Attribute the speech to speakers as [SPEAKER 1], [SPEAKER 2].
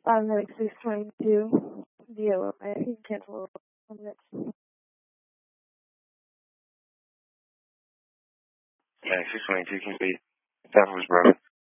[SPEAKER 1] Automatic 622. Yeah, I can cancel 1 minute.
[SPEAKER 2] Yeah, 622 can be. That was broken.